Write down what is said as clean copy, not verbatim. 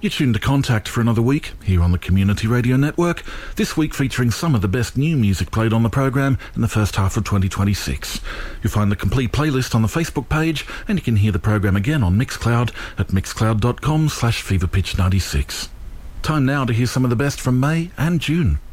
You're tuned to Contact for another week here on the Community Radio Network, this week featuring some of the best new music played on the program in the first half of 2026. You'll find the complete playlist on the Facebook page, and you can hear the program again on Mixcloud at mixcloud.com/feverpitch96. Time now to hear some of the best from May and June.